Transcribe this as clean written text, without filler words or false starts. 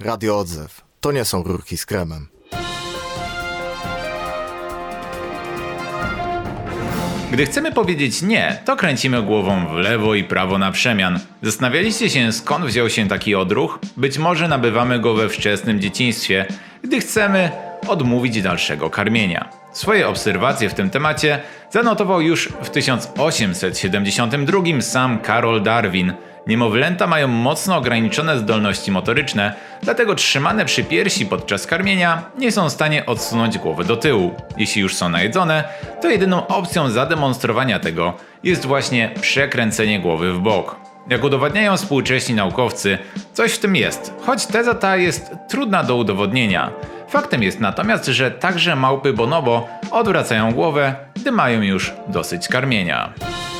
Radio Odzew. To nie są rurki z kremem. Gdy chcemy powiedzieć nie, to kręcimy głową w lewo i prawo na przemian. Zastanawialiście się, skąd wziął się taki odruch? Być może nabywamy go we wczesnym dzieciństwie, gdy chcemy odmówić dalszego karmienia. Swoje obserwacje w tym temacie zanotował już w 1872 sam Karol Darwin. Niemowlęta mają mocno ograniczone zdolności motoryczne, dlatego trzymane przy piersi podczas karmienia nie są w stanie odsunąć głowy do tyłu. Jeśli już są najedzone, to jedyną opcją zademonstrowania tego jest właśnie przekręcenie głowy w bok. Jak udowadniają współcześni naukowcy, coś w tym jest, choć teza ta jest trudna do udowodnienia. Faktem jest natomiast, że także małpy bonobo odwracają głowę, gdy mają już dosyć karmienia.